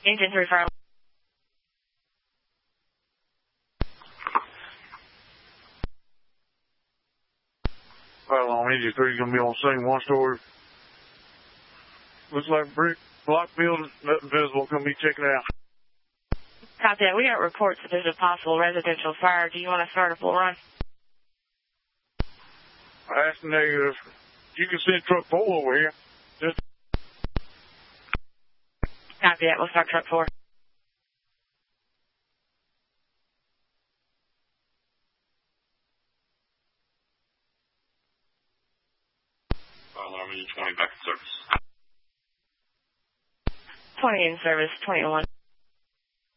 Engine 3 fire. Well, on Engine 3 is going to be on the scene. One story. Looks like brick block building. Nothing visible. Going to be checking it out. Copy that. We got reports that there's a possible residential fire. Do you want to start a full run? That's negative. You can send truck 4 over here. Just Copy that. We'll start truck 4. Army 20 back in service. 20 in service, 21.